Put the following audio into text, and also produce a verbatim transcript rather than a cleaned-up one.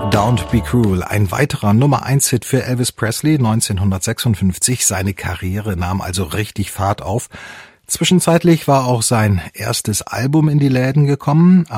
Don't Be Cruel, ein weiterer Nummer eins Hit für Elvis Presley neunzehnhundertsechsundfünfzig. Seine Karriere nahm also richtig Fahrt auf. Zwischenzeitlich war auch sein erstes Album in die Läden gekommen.